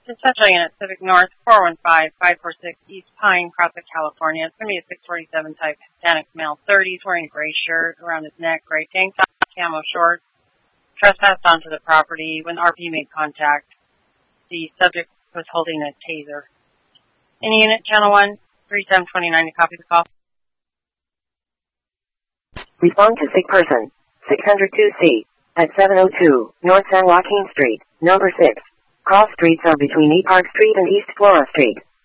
Central Unit, Civic North, 415-546 East Pine, Crossett, California. It's going to be a 647 type Hispanic male, 30s, wearing a gray shirt around his neck, gray tank top, camo shorts. Trespassed onto the property. When RP made contact, the subject was holding a taser. Any unit, Channel 1, 3729, to copy the call. Respond to sick person, 602C, at 702 North San Joaquin Street, number 6. Cross streets are between E Park Street and East Flora Street.